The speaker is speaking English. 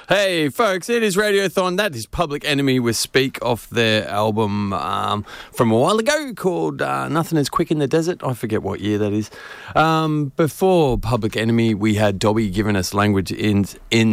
Hey, folks, it is Radiothon. That is Public Enemy with Speak off their album from a while ago called Nothing Is Quick in the Desert. I forget what year that is. Before Public Enemy, we had Dobby giving us Language in